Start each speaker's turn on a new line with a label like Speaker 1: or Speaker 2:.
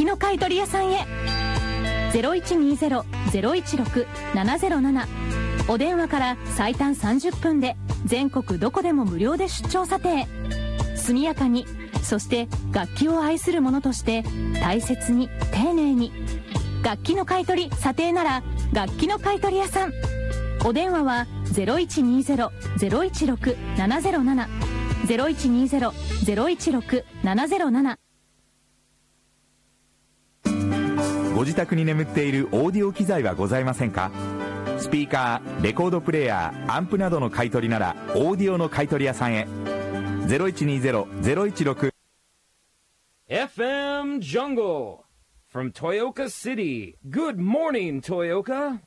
Speaker 1: の買い取り屋さんへ。0120-016-707、お電話から最短30分で全国どこでも無料で出張査定。速やかに、そして楽器を愛する者として大切に丁寧に。楽器の買い取り査定なら楽器の買い取り屋さん。お電話は 0120-016-707、 0120-016-707。
Speaker 2: ご自宅に眠っているオーディオ機材はございませんか？スピーカー、レコードプレーヤー、アンプなどの買い取りならオーディオの買い取り屋さんへ。0120-016
Speaker 3: FM Jungle from Toyoka City. Good morning, Toyoka.